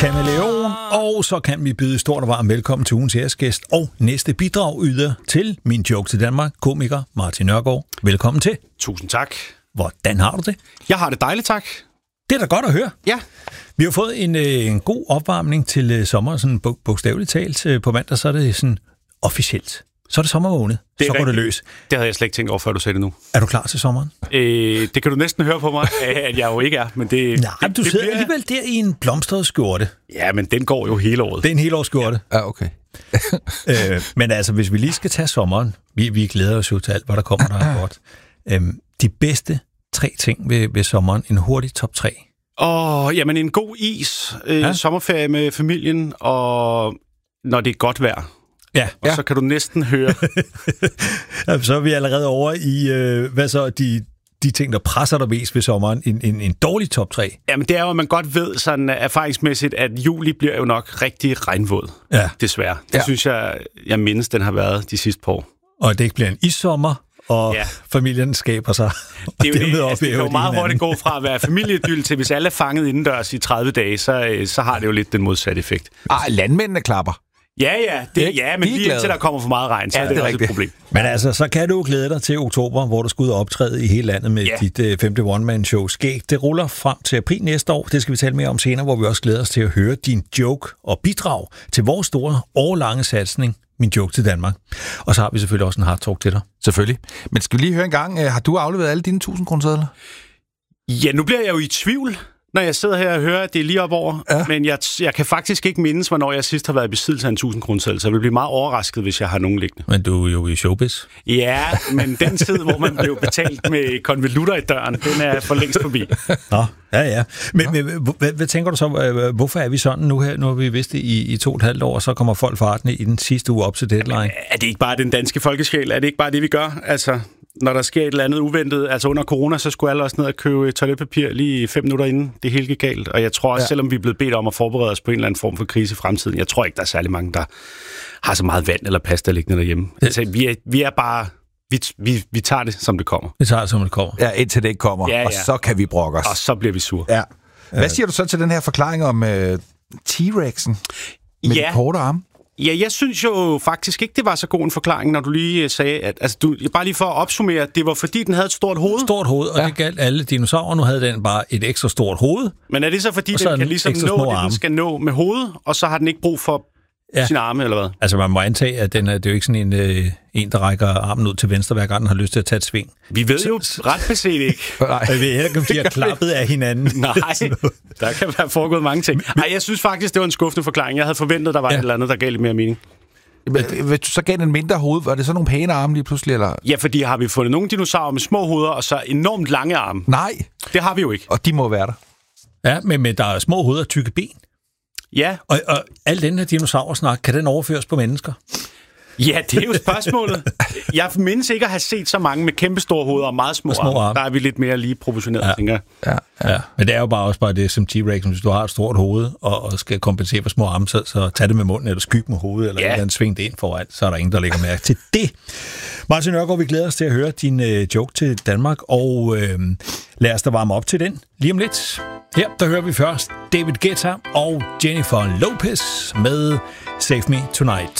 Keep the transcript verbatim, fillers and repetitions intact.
Kameleon, og så kan vi byde stort og varmt velkommen til ugens æresgæst og næste bidrag yder til Min Joke til Danmark, komiker Martin Nørgaard. Velkommen til. Tusind tak. Hvordan har du det? Jeg har det dejligt, tak. Det er da godt at høre. Ja. Vi har fået en, en god opvarmning til sommer, sådan bogstaveligt talt. På mandag så er det sådan officielt. Så er det sommermåned. Så går det løs. Det havde jeg slet ikke tænkt over, før du sagde det nu. Er du klar til sommeren? Øh, det kan du næsten høre på mig, at jeg jo ikke er. Men det, Nej, det, du det sidder bliver... alligevel der i en blomstret skjorte. Ja, men den går jo hele året. Det er en helårsskjorte. Ja, okay. øh, men altså, hvis vi lige skal tage sommeren, vi, vi glæder os jo til alt, hvad der kommer, der er godt. Øhm, de bedste tre ting ved, ved sommeren, en hurtig top tre. Åh, oh, jamen en god is, øh, ja? sommerferie med familien, og når det er godt vejr. Ja. Og ja. Så kan du næsten høre. Så er vi allerede over i, øh, hvad så, de, de ting, der presser dig mest ved sommeren. En, en, en dårlig top tre. Jamen det er jo, at man godt ved sådan erfaringsmæssigt, at juli bliver jo nok rigtig regnvåd. Ja. Desværre. Det ja. synes jeg, jeg mindes, den har været de sidste par år. Og det ikke bliver en issommer, og ja. familien skaber sig. Det er jo, det, altså, det er jo meget hurtigt gå fra at være familieidyl til, hvis alle er fanget indendørs i tredive dage, så, så har det jo lidt den modsatte effekt. Ah, landmændene klapper. Ja, ja, det, ja, men lige indtil der kommer for meget regn, så ja, er det, det er også rigtigt. Et problem. Men altså, så kan du glæde dig til oktober, hvor du skal ud og optræde i hele landet med ja. dit uh, femte one-man-show Skæg. Det ruller frem til april næste år. Det skal vi tale mere om senere, hvor vi også glæder os til at høre din joke og bidrag til vores store, årlange satsning, Min Joke til Danmark. Og så har vi selvfølgelig også en hard talk til dig. Selvfølgelig. Men skal vi lige høre en gang, har du afleveret alle dine tusind kronesedler? Ja, nu bliver jeg jo i tvivl, når jeg sidder her og hører, at det er lige op over. Ja. Men jeg, jeg kan faktisk ikke mindes, hvornår jeg sidst har været i besiddelse af en tusind kroneseddel, så jeg vil blive meget overrasket, hvis jeg har nogen liggende. Men du er jo i showbiz. Ja, men den tid, hvor man blev betalt med konvolutter i døren, den er for længst forbi. Nå, ja, ja. Men, ja. men hvad, hvad tænker du så, hvorfor er vi sådan nu her? Nu har vi vidst det i, i to og et halvt år, og så kommer folk fartende i den sidste uge op til deadline. Men er det ikke bare den danske folkesjæl? Er det ikke bare det, vi gør? Altså, når der sker et eller andet uventet, altså under corona, så skulle alle også ned og købe toiletpapir lige fem minutter inden det hele gik galt. Og jeg tror også, ja. selvom vi er blevet bedt om at forberede os på en eller anden form for krise i fremtiden, jeg tror ikke, der er særlig mange, der har så meget vand eller pasta liggende derhjemme. Ja. Altså, vi er, vi er bare... Vi, vi, vi tager det, som det kommer. Vi tager det, som det kommer. Ja, indtil det ikke kommer. Ja, ja. Og så kan vi brokke os. Og så bliver vi sure. Ja. Hvad siger du så til den her forklaring om uh, T-Rex'en med ja. de korte arme? Ja, jeg synes jo faktisk ikke, det var så god en forklaring, når du lige sagde, at altså, du, bare lige for at opsummere, det var fordi, den havde et stort hoved. Stort hoved, og ja. det galt alle dinosaurer. Nu havde den bare et ekstra stort hoved. Men er det så fordi, så den kan ligesom nå det, den skal nå med hovedet, og så har den ikke brug for ja. sine arme, eller hvad? Altså, man må antage, at den er, det er jo ikke sådan en, øh, en, der rækker armen ud til venstre, hver gang den har lyst til at tage et sving. Vi ved jo ret beset ikke. Nej, jeg ved heller ikke, om de har klappet af hinanden. Nej, der kan være foregået mange ting. Ej, jeg synes faktisk, det var en skuffende forklaring. Jeg havde forventet, der var ja. et eller andet, der gav lidt mere mening. Hvis du så gav den en mindre hoved, var det så nogle pæne arme lige pludselig? Eller? Ja, fordi har vi fundet nogle dinosaurer med små hoveder, og så enormt lange arme. Nej. Det har vi jo ikke. Og de må være der. Ja, men, men der er små hoveder og tykke ben. Ja. Og, og al den her dinosaursnak, kan den overføres på mennesker? Ja, det er jo spørgsmålet. Jeg mindes ikke at have set så mange med kæmpe store hoveder og meget små, og små arme. arme. Der er vi lidt mere lige proportioneret, ja. tænker jeg. Ja, ja. ja, men det er jo bare også bare det som T-Rex, hvis du har et stort hoved og, og skal kompensere for små arme, så, så tag det med munden, eller skyg med hovedet, eller ja. et sving det ind foran, så er der ingen, der lægger mærke til det. Martin Nørgaard, vi glæder os til at høre din øh, joke til Danmark, og øh, lad os da varme op til den lige om lidt. Her, der hører vi først David Guetta og Jennifer Lopez med Save Me Tonight.